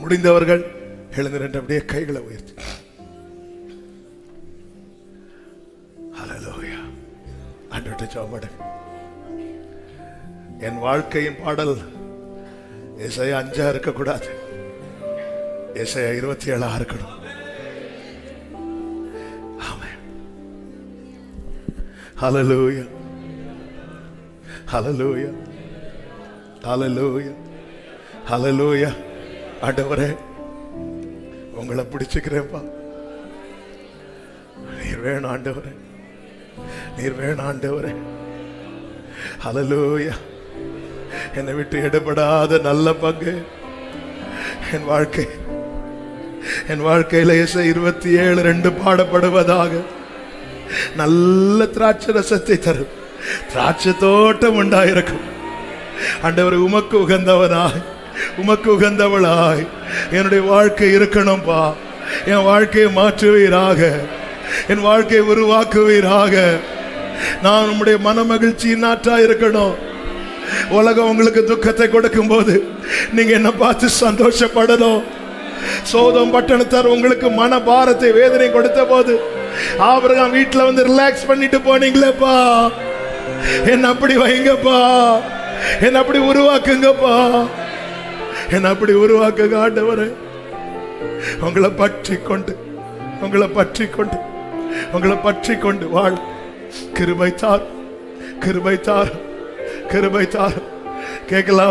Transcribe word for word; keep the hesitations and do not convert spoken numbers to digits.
முடிந்தவர்கள் எழுந்து நின்று அப்படியே கைகளை உயர்த்தி ஹல்லேலூயா ஆண்டவரே ஜெபம். என் வாழ்க்கையின் பாடல் ஏசாயா அஞ்சா இருக்கக்கூடாது, ஏசாயா இருபத்தி ஏழா இருக்கணும். ஆமென். ஹல்லேலூயா ஹல்லேலூயா ஹல்லேலூயா ஹல்லேலூயா. ஆண்டவரே உங்களை பிடிச்சுக்கிறேன்ப்பா. நீர் வேணும் ஆண்டவரே, நீர் வேணும் ஆண்டவரே. ஹல்லேலூயா. என்னை விட்டு எடுபடாத நல்ல பங்கு என் வாழ்க்கை என் வாழ்க்கையில ஏசாயா இருபத்தி ஏழு ரெண்டு பாடப்படுவதாக. நல்ல திராட்சை ரசத்தை தரும் திராட்சை தோட்டம் உண்டாயிருக்கும். ஆண்டவரே உமக்கு உகந்தவனாய் உமக்கு உகந்தவளாய் என்னுடைய வாழ்க்கை இருக்கணும்பா. என் வாழ்க்கையை மாற்றுவீராக, என் வாழ்க்கையை உருவாக்குவீராக. நான் உம்முடைய மன மகிழ்ச்சியின் நாற்றா இருக்கணும். உலகம் உங்களுக்கு துக்கத்தை கொடுக்கும் போது நீங்க என்ன பார்த்து சந்தோஷப்படணும். சோதம் பட்டணத்தார் உங்களுக்கு மன பாரத்தை வேதனை கொடுத்த போது ஆபிரகாம் வீட்டுல வந்து ரிலாக்ஸ் பண்ணிட்டு போனீங்களேப்பா. என்ன அப்படி வைங்கப்பா, என்ன அப்படி உருவாக்குங்கப்பா, என்ன அப்படி உருவாக்குங்க ஆண்டவரே. உங்களை பற்றி கொண்டு உங்களை பற்றி கொண்டு உங்களை பற்றி கொண்டு வாழ். கிருபை தார், கிருபை தார், கிருபை தார். கேட்கலாம்.